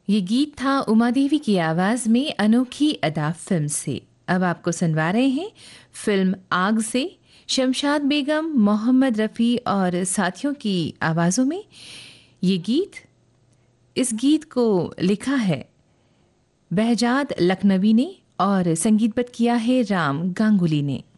ये गीत था उमा देवी की आवाज में अनोखी अदा फिल्म से। अब आपको सुनवा रहे हैं फिल्म आग से शमशाद बेगम, मोहम्मद रफ़ी और साथियों की आवाज़ों में ये गीत। इस गीत को लिखा है behजाद लखनवी ने और संगीतबद्ध किया है राम गांगुली ने।